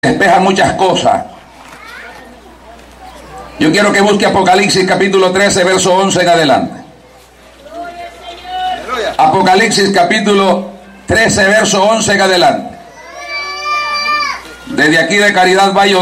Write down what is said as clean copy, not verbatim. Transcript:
despeja muchas cosas. Yo quiero que busque Apocalipsis capítulo 13, verso 11 en adelante. Apocalipsis capítulo 13, verso 11 en adelante. Desde aquí de Caridad Valle